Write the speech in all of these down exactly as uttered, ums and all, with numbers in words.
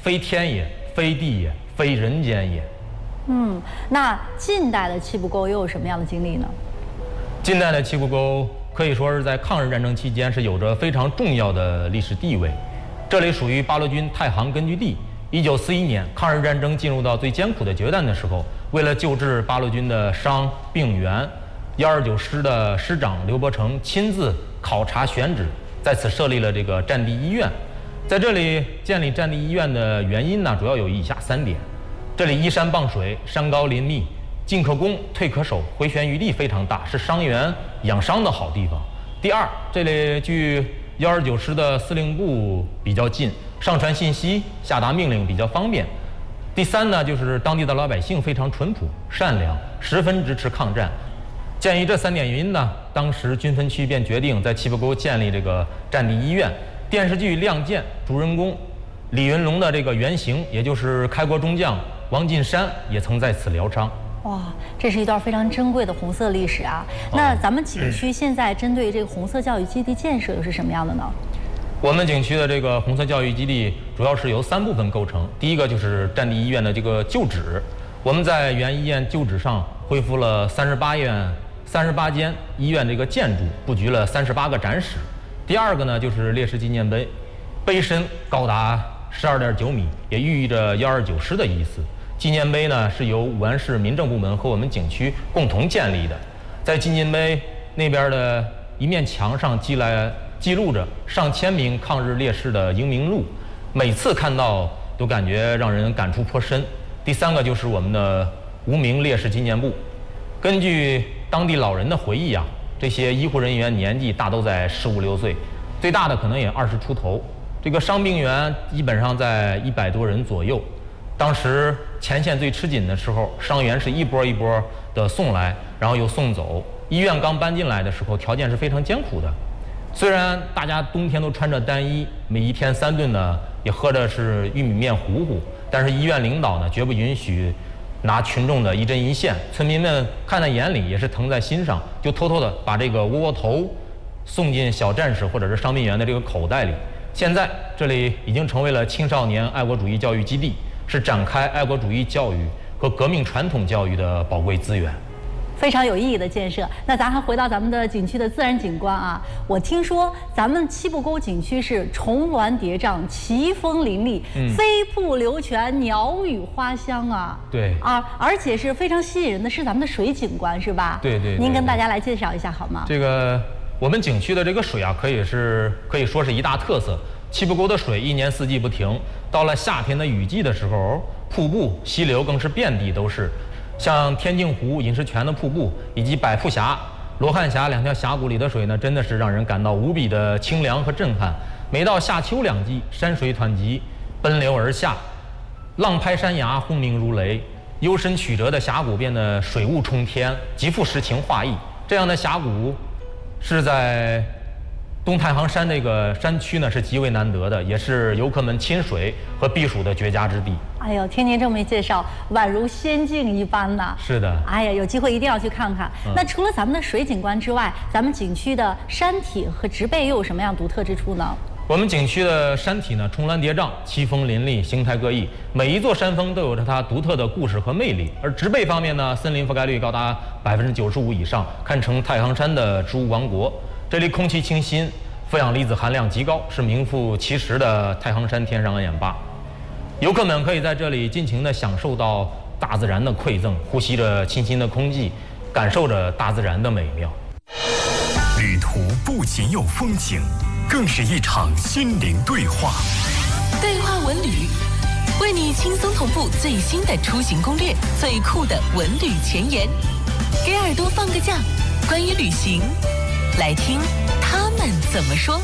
非天也，非地也，非人间也。 嗯，那近代的七步沟又有什么样的经历呢？ 近代的七步沟可以说是在抗日战争期间是有着非常重要的历史地位。这里属于八路军太行根据地。一九四一年，抗日战争进入到最艰苦的决战的时候，为了救治八路军的伤病员，一二九师的师长刘伯承亲自考察选址，在此设立了这个战地医院。在这里建立战地医院的原因呢，主要有以下三点：这里依山傍水，山高林密，进可攻，退可守，回旋余地非常大，是伤员养伤的好地方。第二，这里距一二九师的司令部比较近，上传信息、下达命令比较方便。第三呢，就是当地的老百姓非常淳朴、善良，十分支持抗战。鉴于这三点原因呢，当时军分区便决定在七步沟建立这个战地医院。电视剧《亮剑》主人公李云龙的这个原型，也就是开国中将王进山，也曾在此疗伤。 哇，这是一段非常珍贵的红色历史啊！那咱们景区现在针对这个红色教育基地建设又是什么样的呢？ 我们景区的这个红色教育基地主要是由三部分构成。第一个就是战地医院的这个旧址，我们在原医院旧址上恢复了三十八院、三十八间医院这个建筑，布局了三十八个展室。第二个呢，就是烈士纪念碑，碑身高达十二点九米，也寓意着一二九师的意思。纪念碑呢是由武安市民政部门和我们景区共同建立的，在纪念碑那边的一面墙上记来记录着上千名抗日烈士的英名录，每次看到都感觉让人感触颇深。第三个就是我们的无名烈士纪念簿，根据当地老人的回忆啊，这些医护人员年纪大都在十五六岁，最大的可能也二十出头。这个伤病员基本上在一百多人左右。当时前线最吃紧的时候，伤员是一波一波的送来，然后又送走。医院刚搬进来的时候，条件是非常艰苦的。虽然大家冬天都穿着单衣，每一天三顿呢也喝的是玉米面糊糊，但是医院领导呢绝不允许拿群众的一针一线。村民们看在眼里，也是疼在心上，就偷偷的把这个窝窝头送进小战士或者是伤病员的这个口袋里。现在这里已经成为了青少年爱国主义教育基地，是展开爱国主义教育和革命传统教育的宝贵资源。 非常有意义的建设。那咱还回到咱们的景区的自然景观啊，我听说咱们七步沟景区是重峦叠嶂、奇峰林立、嗯、飞瀑流泉、鸟语花香啊。 对啊，而且是非常吸引人的是咱们的水景观，是吧？ 对 对, 对, 对。 您跟大家来介绍一下好吗？ 这个我们景区的这个水啊，可以是可以说是一大特色。七步沟的水一年四季不停，到了夏天的雨季的时候，瀑布、溪流更是遍地都是。像天镜湖、饮食泉的瀑布，以及百瀑峡、罗汉峡两条峡谷里的水呢，真的是让人感到无比的清凉和震撼。每到夏秋两季，山水湍急，奔流而下，浪拍山崖，轰鸣如雷，幽深曲折的峡谷变得水雾冲天，极富诗情画意。这样的峡谷是在东太行山这个山区呢，是极为难得的，也是游客们亲水和避暑的绝佳之地。 哎呦，听您这么一介绍，宛如仙境一般呐！ 是的。 哎呀，有机会一定要去看看。嗯、那除了咱们的水景观之外，咱们景区的山体和植被又有什么样独特之处呢？ 我们景区的山体呢，重峦叠嶂，奇峰林立，形态各异，每一座山峰都有着它独特的故事和魅力。而植被方面呢，森林覆盖率高达百分之九十五以上，堪称太行山的植物王国。这里空气清新，负氧离子含量极高，是名副其实的太行山天上眼巴。游客们可以在这里尽情地享受到大自然的馈赠，呼吸着清新的空气，感受着大自然的美妙。 旅途不仅有风景，更是一场心灵对话。 对话文旅，为你轻松同步最新的出行攻略，最酷的文旅前沿，给耳朵放个假，关于旅行，来听他们怎么说。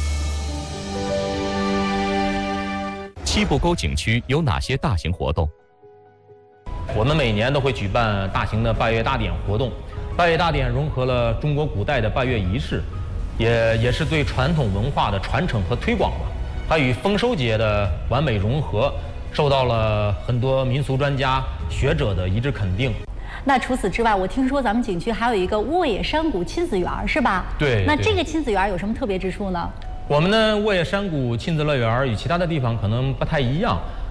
七步沟景区有哪些大型活动？ 我们每年都会举办大型的拜月大典活动。拜月大典融合了中国古代的拜月仪式，也也是对传统文化的传承和推广吧。它与丰收节的完美融合，受到了很多民俗专家学者的一致肯定。 那除此之外，我听说咱们景区还有一个沃野山谷亲子园，是吧？ 对。 那这个亲子园有什么特别之处呢？ 我们的沃野山谷亲子乐园与其他的地方可能不太一样，